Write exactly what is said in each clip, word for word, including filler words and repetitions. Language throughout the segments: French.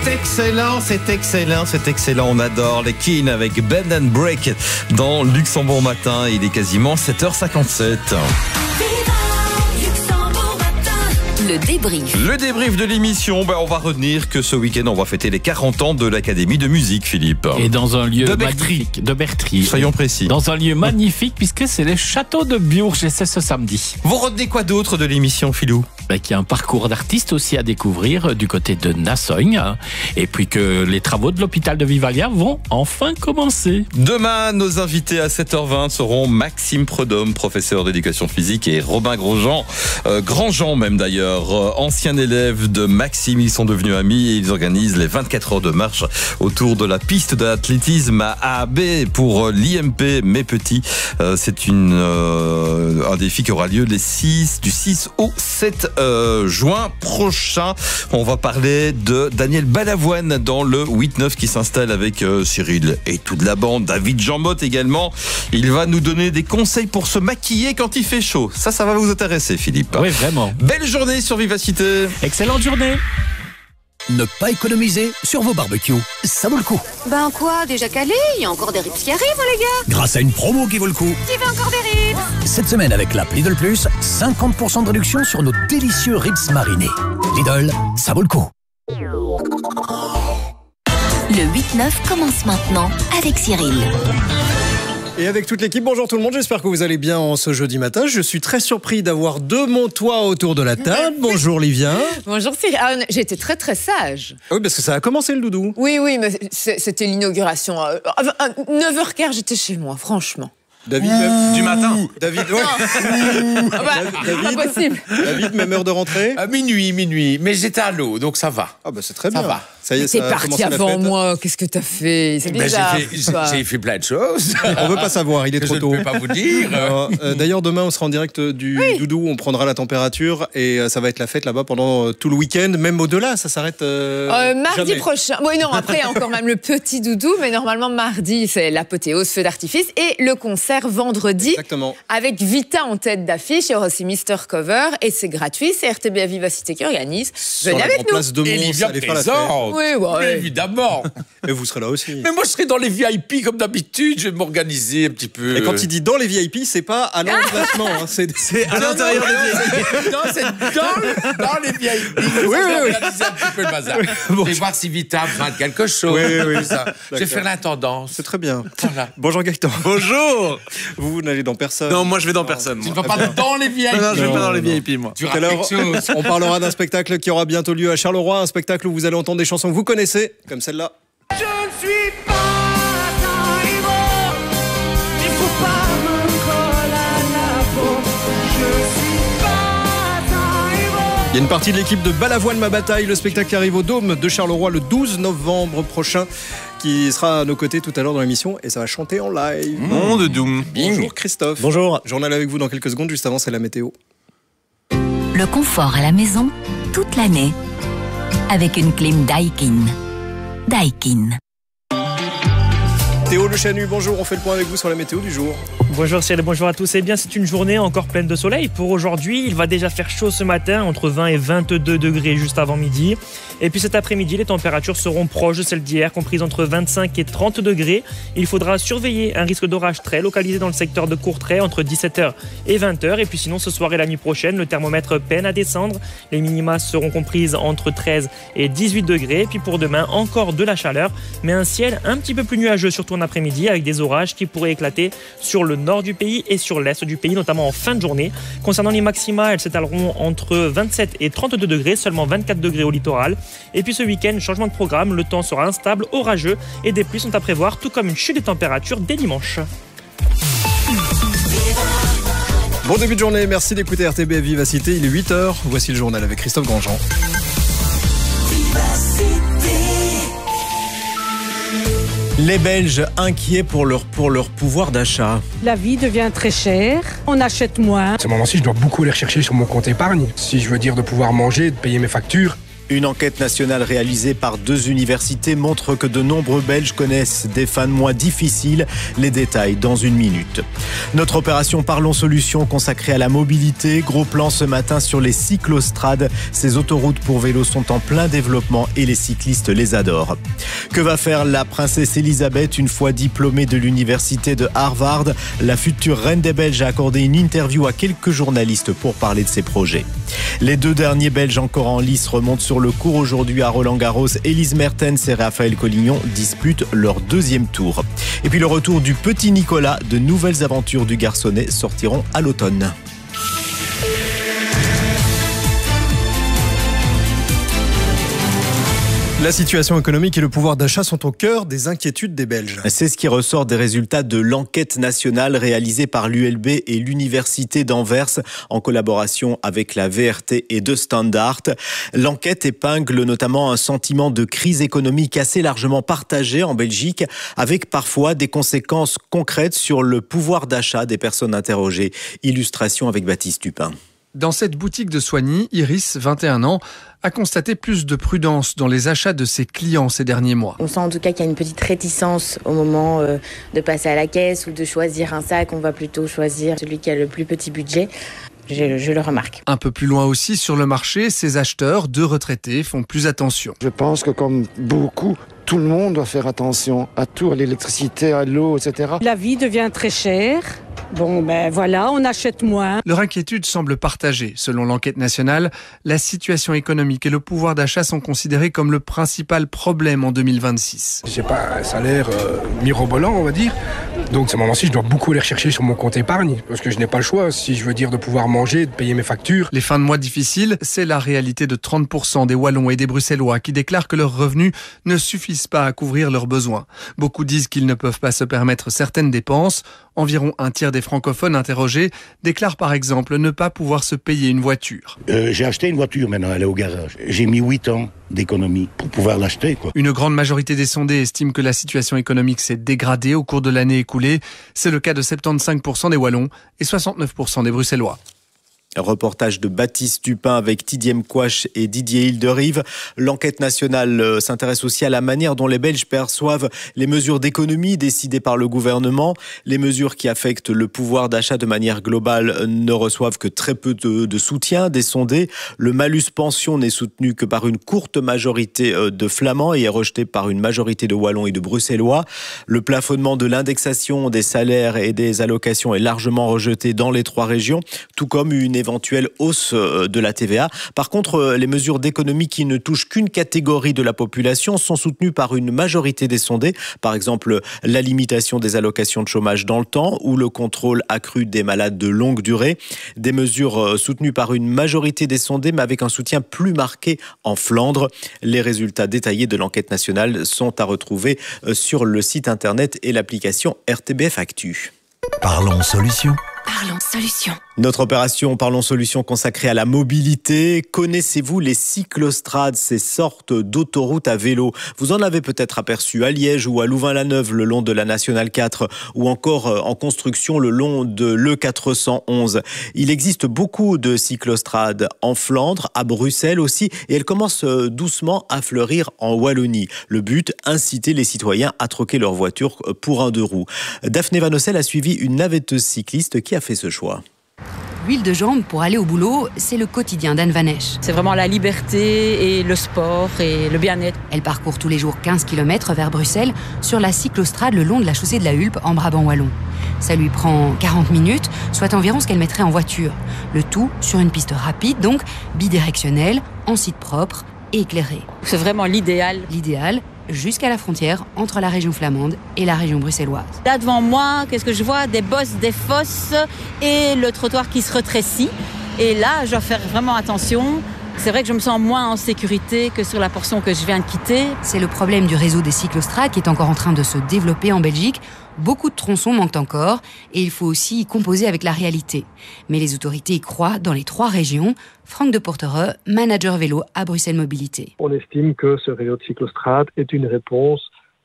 C'est excellent, c'est excellent, c'est excellent, on adore les Keane avec Bend and Break dans Luxembourg Matin, il est quasiment sept heures cinquante-sept. Le débrief. Le débrief de l'émission, ben on va retenir que ce week-end on va fêter les quarante ans de l'Académie de musique, Philippe. Et dans un lieu de Bertry. magnifique, de Bertry. Soyons précis. Dans un lieu magnifique puisque c'est le château de Bourges et c'est ce samedi. Vous retenez quoi d'autre de l'émission, Philou? Ben, qu'il y a un parcours d'artistes aussi à découvrir du côté de Nassogne et puis que les travaux de l'hôpital de Vivalia vont enfin commencer. Demain, nos invités à sept heures vingt seront Maxime Prudhomme, professeur d'éducation physique, et Robin Grosjean, euh, Grandjean même d'ailleurs, euh, ancien élève de Maxime. Ils sont devenus amis et ils organisent les vingt-quatre heures de marche autour de la piste d'athlétisme à A B pour l'I M P Mes Petits. Euh, c'est une, euh, un défi qui aura lieu les six, du six au sept euh, juin prochain. On va parler de Daniel Balavoine dans le huit neuf qui s'installe avec euh, Cyril et toute la bande. David Jean-Motte également. Il va nous donner des conseils pour se maquiller quand il fait chaud. Ça, ça va vous intéresser, Philippe. Oui, vraiment. Belle journée sur Vivacité. Excellente journée. Ne pas économiser sur vos barbecues, ça vaut le coup. Ben quoi, déjà calé? Il y a encore des ribs qui arrivent, hein, les gars. Grâce à une promo qui vaut le coup. Qui veut encore des ribs? Cette semaine avec l'app Lidl Plus, cinquante pour cent de réduction sur nos délicieux ribs marinés. Lidl, ça vaut le coup. Le huit neuf commence maintenant avec Cyril. Et avec toute l'équipe, bonjour tout le monde, j'espère que vous allez bien en ce jeudi matin. Je suis très surpris d'avoir deux Montois autour de la table. Bonjour Livia. Bonjour Cyril. Ah, j'ai été très très sage. Oui, parce que ça a commencé le doudou. Oui, oui, mais c'était l'inauguration. À neuf heures quinze, j'étais chez moi, franchement. David, même... Du matin. David, ouais. Ah bah, David, pas possible. David, même heure de rentrée. À minuit, minuit. Mais j'étais à l'eau, donc ça va. Ah bah c'est très Ça bien. va. Ça y est, T'es ça a parti commencé la avant fête. moi, qu'est-ce que t'as fait? C'est Ben, bizarre. j'ai, fait, ça. j'ai fait plein de choses. On veut pas savoir, il est que trop je tôt. ne peux pas vous dire. Alors, euh, d'ailleurs, demain, on sera en direct du Oui. doudou, on prendra la température et euh, ça va être la fête là-bas pendant euh, tout le week-end, même au-delà, ça s'arrête euh, Euh, mardi jamais. prochain. Oui, non, après, il y a encore même le petit doudou, mais normalement, mardi, c'est l'apothéose, feu d'artifice, et le concert vendredi. Exactement. Avec Vita en tête d'affiche, il y aura aussi Mister Cover, et c'est gratuit, c'est R T B à Vivacité qui organise. Sur Venez la avec grande nous. place de Et Mons, Livia allez faire la fête. présente. Oui, ouais. Évidemment. Et vous serez là aussi. Mais moi, je serai dans les V I P comme d'habitude. Je vais m'organiser un petit peu. Et quand il dit dans les V I P, c'est pas à l'emplacement, hein, c'est c'est à l'intérieur des V I P. Non, c'est dans, dans les V I P. Oui, oui, oui. Organiser un petit peu le bazar. Bon. Je vais voir si Vita me fera quelque chose. Oui, oui, oui. Ça. Je vais D'accord. faire l'intendance. C'est très bien. Voilà. Bonjour Gaëtan. Bonjour. Vous, vous n'allez dans personne. Non, moi je vais dans personne. Tu ne Moi. vas pas dans les V I P. Non, non, je vais Non, pas dans les non. V I P, moi. Tu Tout à rates l'heure, quelque chose. on parlera d'un spectacle qui aura bientôt lieu à Charleroi, un spectacle où vous allez entendre des chansons que vous connaissez, comme celle-là. Je ne suis pas un héros, il faut pas me coller à la peau. Je suis pas un héros. Il y a une partie de l'équipe de Balavoine ma bataille, le spectacle qui arrive au Dôme de Charleroi le douze novembre prochain, qui sera à nos côtés tout à l'heure dans l'émission et ça va chanter en live. Nom de Doom. Bonjour Christophe. Bonjour. Journal avec vous dans quelques secondes, juste avant c'est la météo. Le confort à la maison, toute l'année, avec une clim Daikin. Daikin. Théo Le Chanu, bonjour, on fait le point avec vous sur la météo du jour. Bonjour Cyril, bonjour à tous. Eh bien, c'est une journée encore pleine de soleil. Pour aujourd'hui, il va déjà faire chaud ce matin, entre vingt et vingt-deux degrés juste avant midi. Et puis cet après-midi, les températures seront proches de celles d'hier, comprises entre vingt-cinq et trente degrés. Il faudra surveiller un risque d'orage très localisé dans le secteur de Courtrai entre dix-sept heures et vingt heures. Et puis sinon, ce soir et la nuit prochaine, le thermomètre peine à descendre. Les minima seront comprises entre treize et dix-huit degrés. Et puis pour demain, encore de la chaleur, mais un ciel un petit peu plus nuageux, surtout en après-midi, avec des orages qui pourraient éclater sur le nord du pays et sur l'est du pays, notamment en fin de journée. Concernant les maxima, elles s'étaleront entre vingt-sept et trente-deux degrés, seulement vingt-quatre degrés au littoral. Et puis ce week-end, changement de programme, le temps sera instable, orageux et des pluies sont à prévoir, tout comme une chute des températures dès dimanche. Bon début de journée, merci d'écouter R T B Vivacité, il est huit heures, voici le journal avec Christophe Grandjean. Les Belges inquiets pour leur, pour leur pouvoir d'achat. La vie devient très chère, on achète moins. À ce moment-ci, je dois beaucoup aller rechercher sur mon compte épargne. Si je veux dire de pouvoir manger, de payer mes factures. Une enquête nationale réalisée par deux universités montre que de nombreux Belges connaissent des fins de mois difficiles. Les détails dans une minute. Notre opération Parlons Solutions consacrée à la mobilité. Gros plan ce matin sur les cyclostrades. Ces autoroutes pour vélos sont en plein développement et les cyclistes les adorent. Que va faire la princesse Elisabeth une fois diplômée de l'université de Harvard? La future reine des Belges a accordé une interview à quelques journalistes pour parler de ses projets. Les deux derniers Belges encore en lice remontent sur le court aujourd'hui à Roland-Garros. Elise Mertens et Raphaël Collignon disputent leur deuxième tour. Et puis le retour du petit Nicolas, de nouvelles aventures du garçonnet sortiront à l'automne. La situation économique et le pouvoir d'achat sont au cœur des inquiétudes des Belges. C'est ce qui ressort des résultats de l'enquête nationale réalisée par l'U L B et l'Université d'Anvers en collaboration avec la V R T et De Standaard. L'enquête épingle notamment un sentiment de crise économique assez largement partagé en Belgique, avec parfois des conséquences concrètes sur le pouvoir d'achat des personnes interrogées. Illustration avec Baptiste Dupin. Dans cette boutique de Soigny, Iris, vingt et un ans, a constaté plus de prudence dans les achats de ses clients ces derniers mois. On sent en tout cas qu'il y a une petite réticence au moment euh, de passer à la caisse ou de choisir un sac. On va plutôt choisir celui qui a le plus petit budget. Je, je le remarque. Un peu plus loin aussi sur le marché, ces acheteurs, deux retraités, font plus attention. Je pense que comme beaucoup, tout le monde doit faire attention à tout, à l'électricité, à l'eau, et cetera. La vie devient très chère. Bon, ben voilà, on achète moins. Leur inquiétude semble partagée. Selon l'enquête nationale, la situation économique et le pouvoir d'achat sont considérés comme le principal problème en deux mille vingt-six. J'ai pas un salaire euh, mirobolant, on va dire. Donc, à ce moment-ci, je dois beaucoup aller rechercher sur mon compte épargne. Parce que je n'ai pas le choix, si je veux dire de pouvoir manger, de payer mes factures. Les fins de mois difficiles, c'est la réalité de trente pour cent des Wallons et des Bruxellois qui déclarent que leurs revenus ne suffisent pas à couvrir leurs besoins. Beaucoup disent qu'ils ne peuvent pas se permettre certaines dépenses. Environ un tiers des francophones interrogés déclarent par exemple ne pas pouvoir se payer une voiture. Euh, j'ai acheté une voiture maintenant, elle est au garage. J'ai mis huit ans d'économie pour pouvoir l'acheter, quoi. Une grande majorité des sondés estiment que la situation économique s'est dégradée au cours de l'année écoulée. C'est le cas de soixante-quinze pour cent des Wallons et soixante-neuf pour cent des Bruxellois. Reportage de Baptiste Dupin avec Tidiem Quash et Didier Hilderive. L'enquête nationale s'intéresse aussi à la manière dont les Belges perçoivent les mesures d'économie décidées par le gouvernement. Les mesures qui affectent le pouvoir d'achat de manière globale ne reçoivent que très peu de, de soutien des sondés. Le malus pension n'est soutenu que par une courte majorité de Flamands et est rejeté par une majorité de Wallons et de Bruxellois. Le plafonnement de l'indexation des salaires et des allocations est largement rejeté dans les trois régions, tout comme une éventuelle hausse de la T V A. Par contre, les mesures d'économie qui ne touchent qu'une catégorie de la population sont soutenues par une majorité des sondés. Par exemple, la limitation des allocations de chômage dans le temps ou le contrôle accru des malades de longue durée. Des mesures soutenues par une majorité des sondés, mais avec un soutien plus marqué en Flandre. Les résultats détaillés de l'enquête nationale sont à retrouver sur le site internet et l'application R T B F Actu. Parlons solutions. Parlons solutions. Notre opération Parlons Solutions consacrée à la mobilité. Connaissez-vous les cyclostrades, ces sortes d'autoroutes à vélo? Vous en avez peut-être aperçu à Liège ou à Louvain-la-Neuve le long de la Nationale quatre ou encore en construction le long de l'E quatre cent onze. Il existe beaucoup de cyclostrades en Flandre, à Bruxelles aussi, et elles commencent doucement à fleurir en Wallonie. Le but, inciter les citoyens à troquer leur voiture pour un deux roues. Daphné Van Ossel a suivi une navetteuse cycliste qui a fait ce choix. L'huile de jambe pour aller au boulot, c'est le quotidien d'Anne Van Esch. C'est vraiment la liberté et le sport et le bien-être. Elle parcourt tous les jours quinze kilomètres vers Bruxelles sur la cyclostrade le long de la chaussée de la Hulpe en Brabant wallon. Ça lui prend quarante minutes, soit environ ce qu'elle mettrait en voiture. Le tout sur une piste rapide, donc bidirectionnelle, en site propre et éclairée. C'est vraiment l'idéal. L'idéal jusqu'à la frontière entre la région flamande et la région bruxelloise. Là devant moi, qu'est-ce que je vois? Des bosses, des fosses et le trottoir qui se rétrécit. Et là, je dois faire vraiment attention. C'est vrai que je me sens moins en sécurité que sur la portion que je viens de quitter. C'est le problème du réseau des cyclostrades qui est encore en train de se développer en Belgique. Beaucoup de tronçons manquent encore et il faut aussi y composer avec la réalité. Mais les autorités y croient dans les trois régions. Franck de Portereux, manager vélo à Bruxelles Mobilité. On estime que ce réseau de cyclostrades est une réponse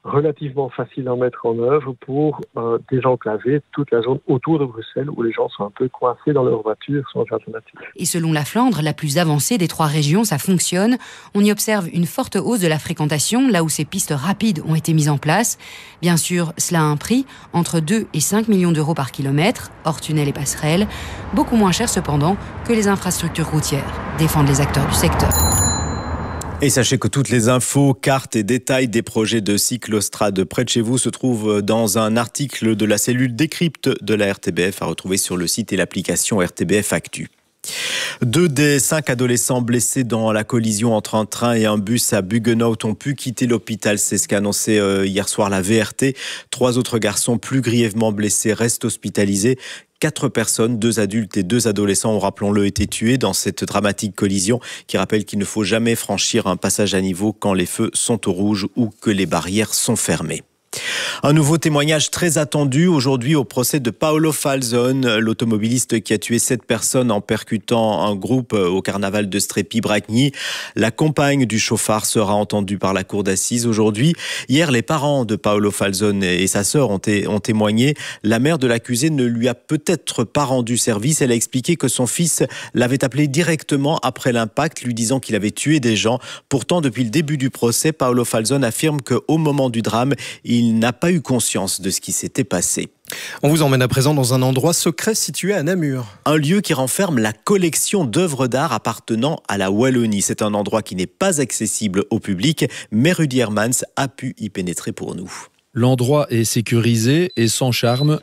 relativement facile à mettre en œuvre pour euh, désenclaver toute la zone autour de Bruxelles où les gens sont un peu coincés dans leur voiture sans alternative. Et selon la Flandre, la plus avancée des trois régions, ça fonctionne. On y observe une forte hausse de la fréquentation là où ces pistes rapides ont été mises en place. Bien sûr, cela a un prix, entre deux et cinq millions d'euros par kilomètre, hors tunnel et passerelle. Beaucoup moins cher cependant que les infrastructures routières, défendent les acteurs du secteur. Et sachez que toutes les infos, cartes et détails des projets de cyclostrade près de chez vous se trouvent dans un article de la cellule Décrypte de la R T B F à retrouver sur le site et l'application R T B F Actu. Deux des cinq adolescents blessés dans la collision entre un train et un bus à Buggenhout ont pu quitter l'hôpital. C'est ce qu'a annoncé hier soir la V R T. Trois autres garçons plus grièvement blessés restent hospitalisés. Quatre personnes, deux adultes et deux adolescents ont, rappelons-le, été tués dans cette dramatique collision qui rappelle qu'il ne faut jamais franchir un passage à niveau quand les feux sont au rouge ou que les barrières sont fermées. Un nouveau témoignage très attendu aujourd'hui au procès de Paolo Falzon, l'automobiliste qui a tué sept personnes en percutant un groupe au carnaval de Strépy-Bragny. La compagne du chauffard sera entendue par la cour d'assises aujourd'hui. Hier, les parents de Paolo Falzon et sa sœur ont, té- ont témoigné. La mère de l'accusé ne lui a peut-être pas rendu service. Elle a expliqué que son fils l'avait appelé directement après l'impact, lui disant qu'il avait tué des gens. Pourtant, depuis le début du procès, Paolo Falzon affirme qu'au moment du drame, il n'a pas eu conscience de ce qui s'était passé. On vous emmène à présent dans un endroit secret situé à Namur. Un lieu qui renferme la collection d'œuvres d'art appartenant à la Wallonie. C'est un endroit qui n'est pas accessible au public, mais Rudy Hermans a pu y pénétrer pour nous. L'endroit est sécurisé et sans charme.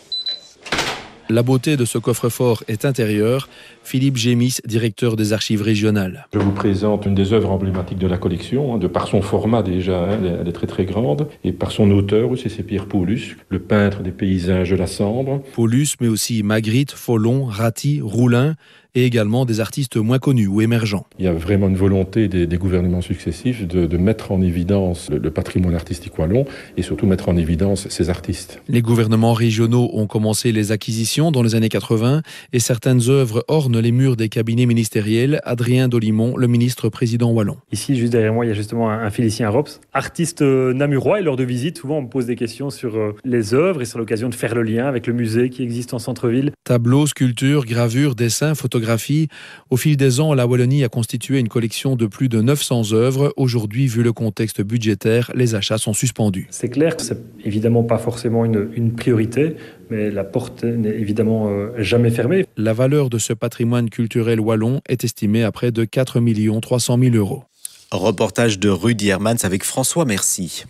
La beauté de ce coffre-fort est intérieure. Philippe Gémis, directeur des archives régionales. Je vous présente une des œuvres emblématiques de la collection, hein, de par son format déjà, hein, elle est très très grande, et par son auteur aussi, c'est Pierre Paulus, le peintre des paysages de la Sambre. Paulus, mais aussi Magritte, Follon, Ratti, Roulin, et également des artistes moins connus ou émergents. Il y a vraiment une volonté des, des gouvernements successifs de, de mettre en évidence le, le patrimoine artistique wallon et surtout mettre en évidence ces artistes. Les gouvernements régionaux ont commencé les acquisitions dans les années quatre-vingts et certaines œuvres ornent les murs des cabinets ministériels. Adrien Dolimon, le ministre président wallon. Ici, juste derrière moi, il y a justement un Félicien Rops, artiste namurois, et lors de visite, souvent on me pose des questions sur les œuvres et c'est l'occasion de faire le lien avec le musée qui existe en centre-ville. Tableaux, sculptures, gravures, dessins, photographies. Au fil des ans, la Wallonie a constitué une collection de plus de neuf cents œuvres. Aujourd'hui, vu le contexte budgétaire, les achats sont suspendus. C'est clair que c'est évidemment pas forcément une, une priorité, mais la porte n'est évidemment euh, jamais fermée. La valeur de ce patrimoine culturel wallon est estimée à près de quatre millions trois cent mille euros. Reportage de Rudy Hermans avec François Merci.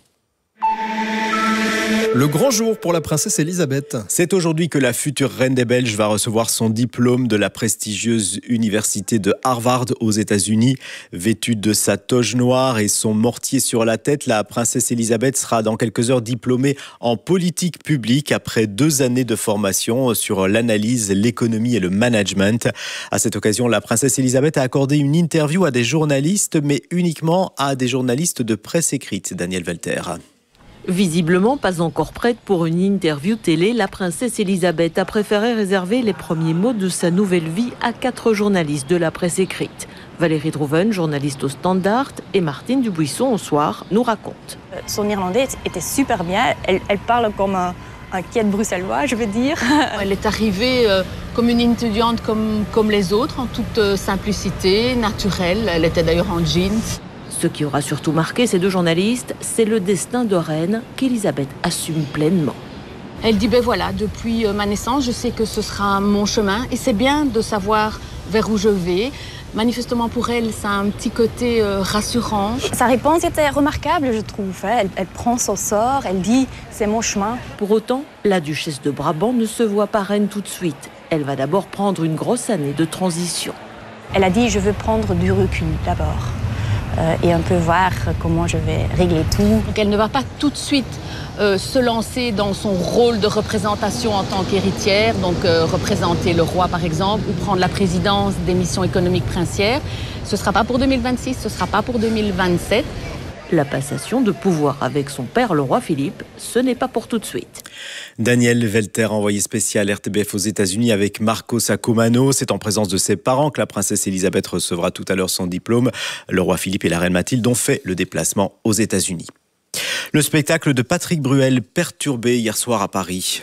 Le grand jour pour la princesse Elisabeth. C'est aujourd'hui que la future reine des Belges va recevoir son diplôme de la prestigieuse université de Harvard aux États-Unis. Vêtue de sa toge noire et son mortier sur la tête, la princesse Elisabeth sera dans quelques heures diplômée en politique publique après deux années de formation sur l'analyse, l'économie et le management. À cette occasion, la princesse Elisabeth a accordé une interview à des journalistes, mais uniquement à des journalistes de presse écrite. Daniel Velter. Visiblement pas encore prête pour une interview télé, la princesse Elisabeth a préféré réserver les premiers mots de sa nouvelle vie à quatre journalistes de la presse écrite. Valérie Drouven, journaliste au Standard, et Martine Dubuisson au Soir nous racontent. Son irlandais était super bien, elle, elle parle comme un, un quête bruxellois, je veux dire. Elle est arrivée euh, comme une étudiante comme, comme les autres, en toute euh, simplicité, naturelle. Elle était d'ailleurs en jeans. Ce qui aura surtout marqué ces deux journalistes, c'est le destin de reine qu'Elisabeth assume pleinement. Elle dit, ben voilà, depuis ma naissance, je sais que ce sera mon chemin et c'est bien de savoir vers où je vais. Manifestement pour elle, ça a un petit côté euh, rassurant. Sa réponse était remarquable, je trouve. Elle, elle prend son sort, elle dit, c'est mon chemin. Pour autant, la duchesse de Brabant ne se voit pas reine tout de suite. Elle va d'abord prendre une grosse année de transition. Elle a dit, je veux prendre du recul d'abord. Euh, et un peu voir comment je vais régler tout. Donc elle ne va pas tout de suite euh, se lancer dans son rôle de représentation en tant qu'héritière, donc euh, représenter le roi par exemple, ou prendre la présidence des missions économiques princières. Ce ne sera pas pour deux mille vingt-six, ce ne sera pas pour deux mille vingt-sept. La passation de pouvoir avec son père, le roi Philippe, ce n'est pas pour tout de suite. Daniel Velter, envoyé spécial R T B F aux États-Unis avec Marco Sacomano. C'est en présence de ses parents que la princesse Elisabeth recevra tout à l'heure son diplôme. Le roi Philippe et la reine Mathilde ont fait le déplacement aux États-Unis. Le spectacle de Patrick Bruel perturbé hier soir à Paris.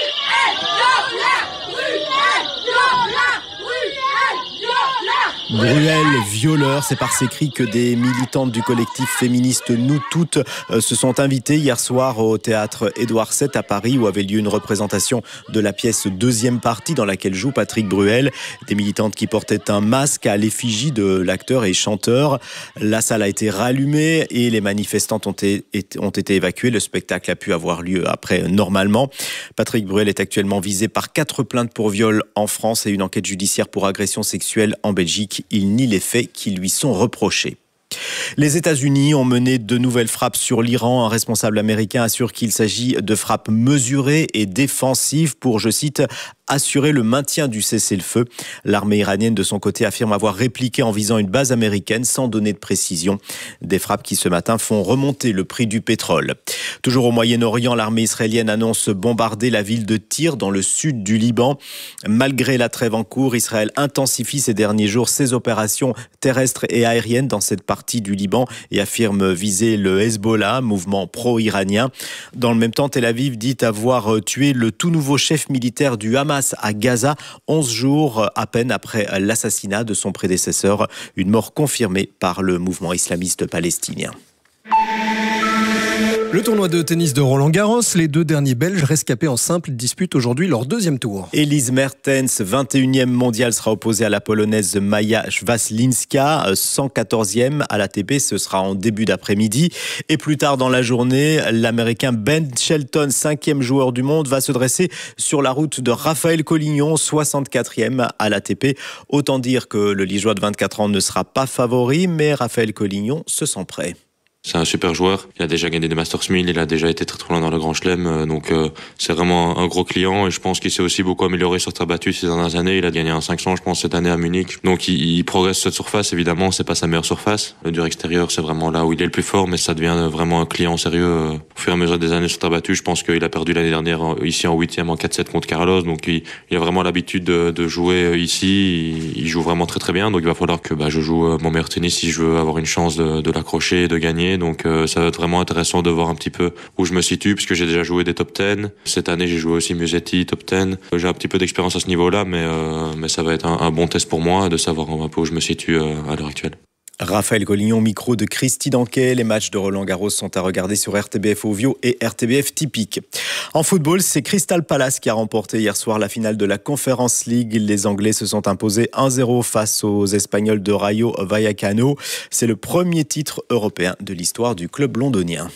Bruel, violeur, c'est par ces cris que des militantes du collectif féministe Nous Toutes se sont invitées hier soir au théâtre Édouard sept à Paris où avait lieu une représentation de la pièce deuxième partie dans laquelle joue Patrick Bruel. Des militantes qui portaient un masque à l'effigie de l'acteur et chanteur. La salle a été rallumée et les manifestantes ont été, ont été évacuées. Le spectacle a pu avoir lieu après normalement. Patrick Bruel est actuellement visé par quatre plaintes pour viol en France et une enquête judiciaire pour agression sexuelle en Belgique. Il nie les faits qui lui sont reprochés. Les États-Unis ont mené de nouvelles frappes sur l'Iran. Un responsable américain assure qu'il s'agit de frappes mesurées et défensives pour, je cite, assurer le maintien du cessez-le-feu. L'armée iranienne, de son côté, affirme avoir répliqué en visant une base américaine sans donner de précision. Des frappes qui, ce matin, font remonter le prix du pétrole. Toujours au Moyen-Orient, l'armée israélienne annonce bombarder la ville de Tyr, dans le sud du Liban. Malgré la trêve en cours, Israël intensifie ces derniers jours ses opérations terrestres et aériennes dans cette partie du Liban et affirme viser le Hezbollah, mouvement pro-iranien. Dans le même temps, Tel Aviv dit avoir tué le tout nouveau chef militaire du Hamas à Gaza, onze jours à peine après l'assassinat de son prédécesseur, une mort confirmée par le mouvement islamiste palestinien. Le tournoi de tennis de Roland-Garros, les deux derniers Belges rescapés en simple disputent aujourd'hui leur deuxième tour. Elise Mertens, vingt et unième mondiale, sera opposée à la Polonaise Maja Śwaslinska, cent quatorzième à l'A T P, ce sera en début d'après-midi. Et plus tard dans la journée, l'Américain Ben Shelton, cinquième joueur du monde, va se dresser sur la route de Raphaël Collignon, soixante-quatrième à l'A T P. Autant dire que le Liégeois de vingt-quatre ans ne sera pas favori, mais Raphaël Collignon se sent prêt. C'est un super joueur. Il a déjà gagné des Masters mille, il a déjà été très très loin dans le Grand Chelem. Donc euh, c'est vraiment un gros client et je pense qu'il s'est aussi beaucoup amélioré sur terre battue ces dernières années. Il a gagné un cinq cents, je pense, cette année à Munich. Donc il, il progresse sur cette surface. Évidemment, c'est pas sa meilleure surface. Le dur extérieur, c'est vraiment là où il est le plus fort, mais ça devient vraiment un client sérieux. Euh, au fur et à mesure des années sur terre battue, je pense qu'il a perdu l'année dernière ici en huitième en quatre sept contre Carlos. Donc il, il a vraiment l'habitude de, de jouer ici. Il, il joue vraiment très très bien. Donc il va falloir que bah, je joue mon meilleur tennis si je veux avoir une chance de, de l'accrocher et de gagner. Donc euh, ça va être vraiment intéressant de voir un petit peu où je me situe, puisque j'ai déjà joué des top dix. Cette année, j'ai joué aussi Musetti, top dix. J'ai un petit peu d'expérience à ce niveau-là, mais, euh, mais ça va être un, un bon test pour moi de savoir un peu où je me situe euh, à l'heure actuelle. Raphaël Collignon, micro de Christy Danquet. Les matchs de Roland-Garros sont à regarder sur R T B F Ovio et R T B F Typique. En football, c'est Crystal Palace qui a remporté hier soir la finale de la Conference League. Les Anglais se sont imposés un zéro face aux Espagnols de Rayo Vallecano. C'est le premier titre européen de l'histoire du club londonien.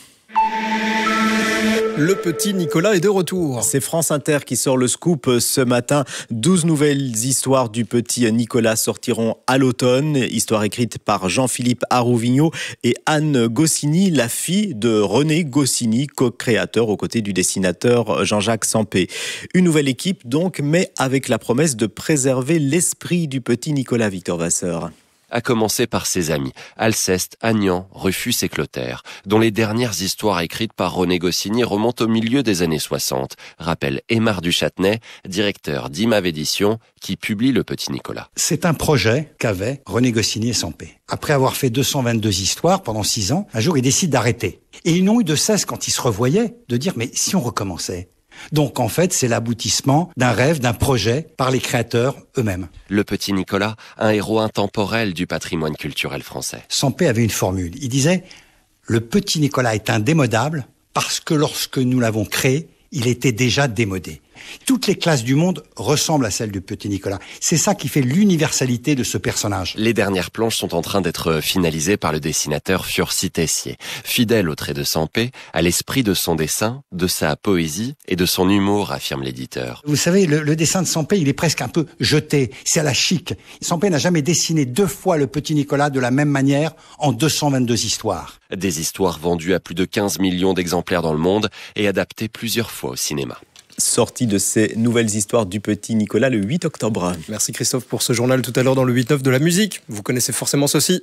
Le petit Nicolas est de retour. C'est France Inter qui sort le scoop ce matin. douze nouvelles histoires du petit Nicolas sortiront à l'automne. Histoire écrite par Jean-Philippe Arouvigno et Anne Goscinny, la fille de René Goscinny, co-créateur aux côtés du dessinateur Jean-Jacques Sampé. Une nouvelle équipe donc, mais avec la promesse de préserver l'esprit du petit Nicolas. Victor Vasseur. À commencer par ses amis, Alceste, Agnan, Rufus et Clotaire, dont les dernières histoires écrites par René Goscinny remontent au milieu des années soixante, rappelle Aymar Duchâtenay, directeur d'I M A V Éditions, qui publie Le Petit Nicolas. C'est un projet qu'avaient René Goscinny et Sampé. Après avoir fait deux cent vingt-deux histoires pendant six ans, un jour ils décident d'arrêter. Et ils n'ont eu de cesse, quand ils se revoyaient, de dire « mais si on recommençait ?» Donc en fait, c'est l'aboutissement d'un rêve, d'un projet par les créateurs eux-mêmes. Le Petit Nicolas, un héros intemporel du patrimoine culturel français. Sampé avait une formule. Il disait « Le Petit Nicolas est indémodable parce que lorsque nous l'avons créé, il était déjà démodé. » Toutes les classes du monde ressemblent à celles du Petit Nicolas. C'est ça qui fait l'universalité de ce personnage. Les dernières planches sont en train d'être finalisées par le dessinateur Fiorcy Tessier. Fidèle au trait de Sampé, à l'esprit de son dessin, de sa poésie et de son humour, affirme l'éditeur. Vous savez, le, le dessin de Sampé, il est presque un peu jeté. C'est à la chic. Sampé n'a jamais dessiné deux fois le Petit Nicolas de la même manière en deux cent vingt-deux histoires. Des histoires vendues à plus de quinze millions d'exemplaires dans le monde et adaptées plusieurs fois au cinéma. Sortie de ces nouvelles histoires du Petit Nicolas le huit octobre. Merci Christophe pour ce journal tout à l'heure dans le huit neuf de la musique. Vous connaissez forcément ceci.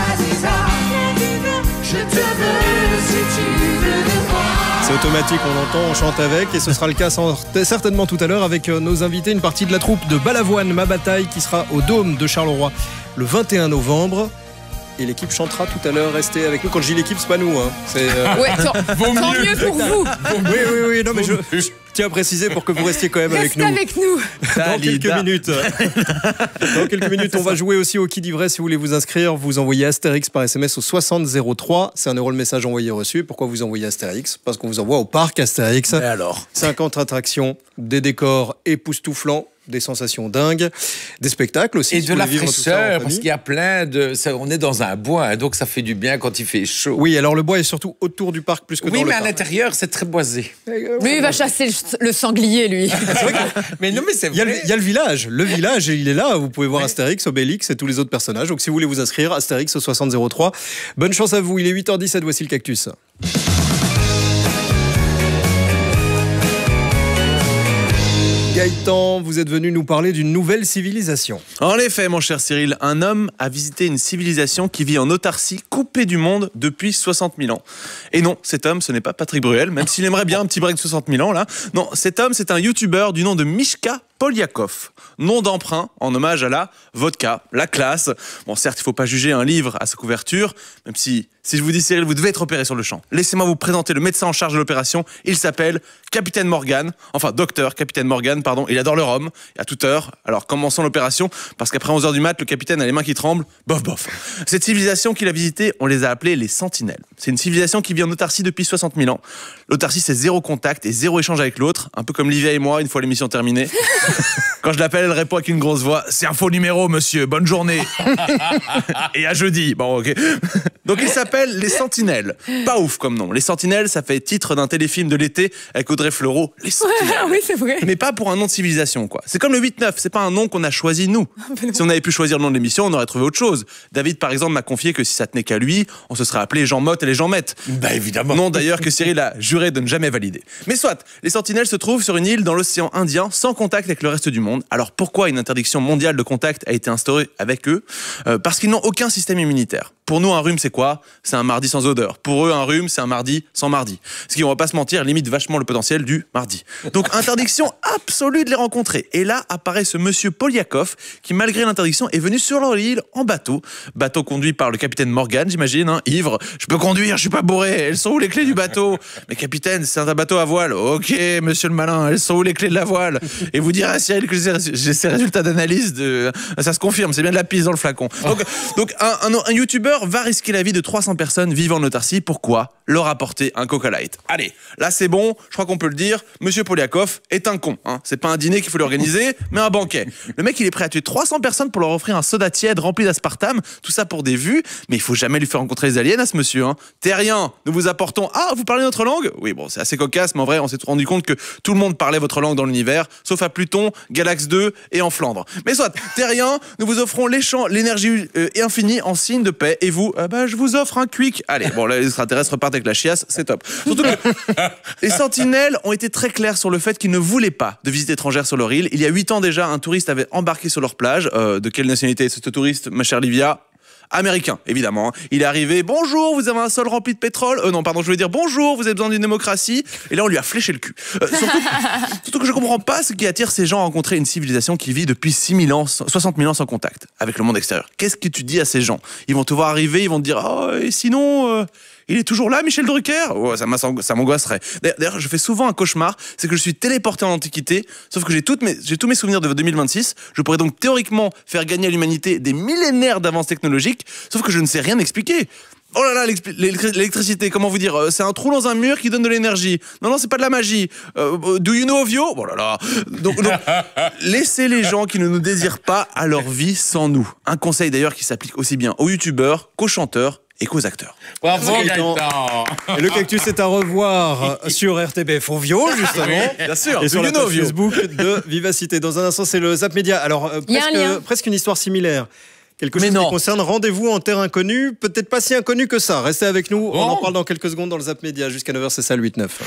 C'est automatique, on l'entend, on chante avec et ce sera le cas certainement tout à l'heure avec nos invités, une partie de la troupe de Balavoine, Ma Bataille qui sera au Dôme de Charleroi le vingt et un novembre. et l'équipe chantera tout à l'heure. Restez avec nous. Quand je dis l'équipe, c'est pas nous. Hein. C'est, euh... ouais, tant, tant mieux. mieux pour vous. Oui, oui, oui. Non, mais je, je tiens à préciser pour que vous restiez quand même Restez avec nous. avec nous. Dans quelques minutes. Dans quelques minutes, on va jouer aussi au qui dit vrai. Si vous voulez vous inscrire, vous envoyez Astérix par S M S au soixante zéro trois. C'est un euro le message envoyé reçu. Pourquoi vous envoyez Astérix ? Parce qu'on vous envoie au parc Astérix. Mais alors ? cinquante attractions, des décors époustouflants, des sensations dingues, des spectacles aussi. Et si de vous la voulez vivre tout ça en fraîcheur, famille. parce qu'il y a plein de... Ça, on est dans un bois, hein, donc ça fait du bien quand il fait chaud. Oui, alors le bois est surtout autour du parc plus que oui, dans le mais parc. à l'intérieur, c'est très boisé. Lui, il va chasser le, le sanglier, lui. C'est vrai que... mais non, mais c'est Il y, a le, vrai. il y a le village. Le village, il est là. Vous pouvez voir Astérix, Obélix et tous les autres personnages. Donc si vous voulez vous inscrire, Astérix au soixante zéro trois. Bonne chance à vous. Il est huit heures dix-sept. Voici le cactus. Gaëtan, vous êtes venu nous parler d'une nouvelle civilisation. En effet, mon cher Cyril, un homme a visité une civilisation qui vit en autarcie, coupée du monde depuis soixante mille ans. Et non, cet homme, ce n'est pas Patrick Bruel, même s'il aimerait bien un petit break de soixante mille ans, là. Non, cet homme, c'est un youtubeur du nom de Mishka Polyakov. Nom d'emprunt en hommage à la vodka, la classe. Bon, certes, il ne faut pas juger un livre à sa couverture, même si, si je vous dis Cyril, vous devez être opéré sur le champ. Laissez-moi vous présenter le médecin en charge de l'opération. Il s'appelle Capitaine Morgan, enfin docteur Capitaine Morgan, pardon. Il adore le rhum, à toute heure. Alors commençons l'opération, parce qu'après onze heures du mat, le capitaine a les mains qui tremblent. Bof, bof. Cette civilisation qu'il a visitée, on les a appelées les Sentinelles. C'est une civilisation qui vit en autarcie depuis soixante mille ans. L'autarcie, c'est zéro contact et zéro échange avec l'autre, un peu comme Livia et moi, une fois l'émission terminée. Quand je l'appelle, elle répond avec une grosse voix. C'est un faux numéro, monsieur. Bonne journée. Et à jeudi. Bon, ok. Donc, ils s'appellent les Sentinelles. Pas ouf comme nom. Les Sentinelles, ça fait titre d'un téléfilm de l'été avec Audrey Fleurot. Les Sentinelles. Oui, c'est vrai. Mais pas pour un nom de civilisation, quoi. C'est comme le huit neuf. C'est pas un nom qu'on a choisi, nous. Si on avait pu choisir le nom de l'émission, on aurait trouvé autre chose. David, par exemple, m'a confié que si ça tenait qu'à lui, on se serait appelé Jean Motte et les Jean Mettes. Bah, évidemment. Non, d'ailleurs, que Cyril a juré de ne jamais valider. Mais soit, les Sentinelles se trouvent sur une île dans l'océan Indien, sans contact avec le reste du monde. Alors pourquoi une interdiction mondiale de contact a été instaurée avec eux ? euh, Parce qu'ils n'ont aucun système immunitaire. Pour nous, un rhume, c'est quoi ? C'est un mardi sans odeur. Pour eux, un rhume, c'est un mardi sans mardi. Ce qui, on va pas se mentir, limite vachement le potentiel du mardi. Donc, interdiction absolue de les rencontrer. Et là, apparaît ce monsieur Polyakov, qui, malgré l'interdiction, est venu sur leur île en bateau. Bateau conduit par le capitaine Morgan, j'imagine, hein, ivre. Je peux conduire, je suis pas bourré. Elles sont où les clés du bateau ? Mais capitaine, c'est un bateau à voile. Ok, monsieur le malin, elles sont où les clés de la voile ? Et vous dire à Cyril que j'ai ces résultats d'analyse, de... ça se confirme, c'est bien de la pisse dans le flacon. Donc, donc un, un, un youtubeur va risquer la vie de trois cents personnes vivant en autarcie. Pourquoi ? Leur apporter un Coca Light. Allez, là c'est bon, je crois qu'on peut le dire, monsieur Polyakov est un con. Hein. C'est pas un dîner qu'il faut lui organiser, mais un banquet. Le mec, il est prêt à tuer trois cents personnes pour leur offrir un soda tiède rempli d'aspartame, tout ça pour des vues, mais il faut jamais lui faire rencontrer les aliens à ce monsieur. Hein. Terrien, nous vous apportons... Ah, vous parlez notre langue ? Oui, bon, c'est assez cocasse, mais en vrai, on s'est rendu compte que tout le monde parlait votre langue dans l'univers, sauf à Pluton, Galax deux et en Flandre. Mais soit, Terrien, nous vous offrons l'énergie euh, infinie en signe de paix, et vous, euh, bah, je vous offre un quick. Allez, bon, là, les extraterrestres repartent avec la chiasse, c'est top. Surtout que les Sentinelles ont été très clairs sur le fait qu'ils ne voulaient pas de visite étrangère sur leur île. Il y a huit ans déjà, un touriste avait embarqué sur leur plage. Euh, de quelle nationalité est ce touriste, ma chère Livia ? Américain, évidemment. Il est arrivé, bonjour, vous avez un sol rempli de pétrole. Euh, non, pardon, je voulais dire bonjour, vous avez besoin d'une démocratie. Et là, on lui a fléché le cul. Euh, surtout, surtout que je comprends pas ce qui attire ces gens à rencontrer une civilisation qui vit depuis six mille ans, soixante mille ans sans contact avec le monde extérieur. Qu'est-ce que tu dis à ces gens ? Ils vont te voir arriver, ils vont te dire, oh, et sinon, euh, il est toujours là, Michel Drucker ? Oh, ça, ça m'angoisserait. D'ailleurs, je fais souvent un cauchemar, c'est que je suis téléporté en Antiquité, sauf que j'ai toutes mes, j'ai tous mes souvenirs de deux mille vingt-six. Je pourrais donc théoriquement faire gagner à l'humanité des millénaires d'avances technologiques, sauf que je ne sais rien expliquer. Oh là là, l'électricité, comment vous dire ? C'est un trou dans un mur qui donne de l'énergie. Non, non, c'est pas de la magie. Euh, do you know of you ? Oh là là. Donc, donc laissez les gens qui ne nous désirent pas à leur vie sans nous. Un conseil d'ailleurs qui s'applique aussi bien aux youtubeurs qu'aux chanteurs et qu'aux acteurs. Bravo Gaëtan. Et le cactus est à revoir sur R T B F Ovio, justement. Oui, bien sûr. Et sur la page Facebook de Vivacité. Dans un instant, c'est le Zap Média. Alors, euh, presque, presque une histoire similaire. Quelque chose qui concerne Rendez-vous en terre inconnue, peut-être pas si inconnu que ça. Restez avec nous, on oh. en parle dans quelques secondes dans le Zap Média. Jusqu'à neuf heures, c'est ça le huit neuf.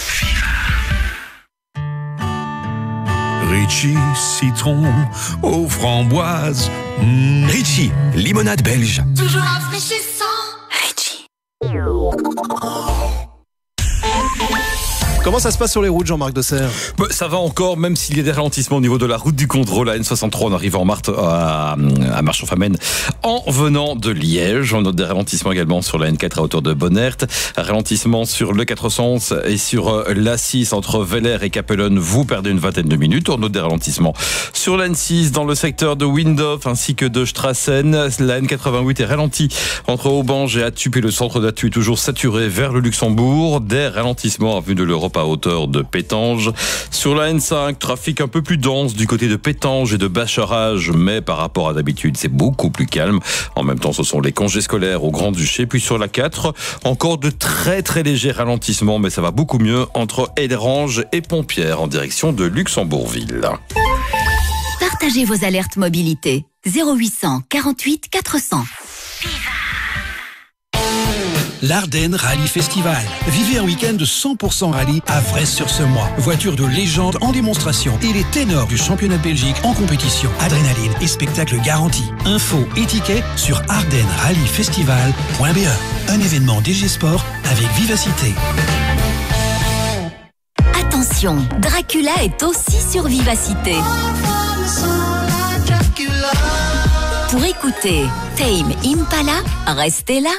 Ritchie, citron aux framboises. Mmh. Ritchie, limonade belge. Toujours rafraîchissant. Ritchie. Comment ça se passe sur les routes, Jean-Marc Desserre? bah, Ça va encore, même s'il y a des ralentissements au niveau de la route du contrôle. La N soixante-trois, on arrive en Marthe à, à Marchand-Famenne en venant de Liège. On note des ralentissements également sur la N quatre à hauteur de Bonnert. Ralentissement sur le quatre cent onze et sur l'A six entre Veller et Capellen. Vous perdez une vingtaine de minutes. On note des ralentissements sur la N six dans le secteur de Windhof ainsi que de Strassen. La N quatre-vingt-huit est ralentie entre Aubange et Atup et le centre d'Atup toujours saturé vers le Luxembourg. Des ralentissements avenue de l'Europe à hauteur de Pétange. Sur la N cinq, trafic un peu plus dense du côté de Pétange et de Bacharage, mais par rapport à d'habitude, c'est beaucoup plus calme. En même temps, ce sont les congés scolaires au Grand-Duché. Puis sur la quatre, encore de très très légers ralentissements, mais ça va beaucoup mieux entre Ederange et Pompierre en direction de Luxembourgville. Partagez vos alertes mobilité. zéro huit cent quarante-huit quatre cents. L'Ardenne Rallye Festival. Vivez un week-end de cent pour cent rallye à Vresse-sur-Semois. Voiture de légende en démonstration et les ténors du championnat de Belgique en compétition. Adrénaline et spectacle garanti. Infos et tickets sur ardennes rallye festival point b e. Un événement D G Sport avec vivacité. Attention, Dracula est aussi sur Vivacité. Pour écouter Tame Impala, restez là.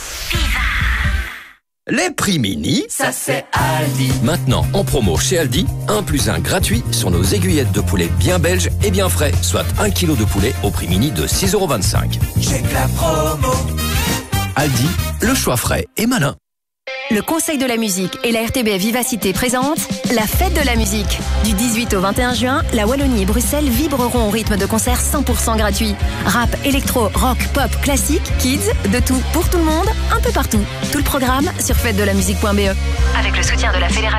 Les prix mini, ça c'est Aldi. Maintenant, en promo chez Aldi, un plus un gratuit sur nos aiguillettes de poulet bien belges et bien frais, soit un kilo de poulet au prix mini de six euros vingt-cinq. Check la promo. Aldi, le choix frais et malin. Le Conseil de la musique et la R T B F Vivacité présentent la fête de la musique. Du dix-huit au vingt et un juin, la Wallonie et Bruxelles vibreront au rythme de concerts cent pour cent gratuits. Rap, électro, rock, pop, classique, kids, de tout pour tout le monde, un peu partout. Tout le programme sur fête de la musique point b e. Avec le soutien de la Fédération